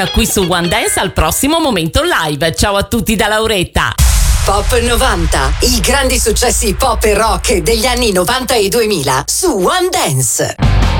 Qui su One Dance al prossimo momento live. Ciao a tutti da Lauretta. Pop 90, i grandi successi pop e rock degli anni 90 e 2000 su One Dance.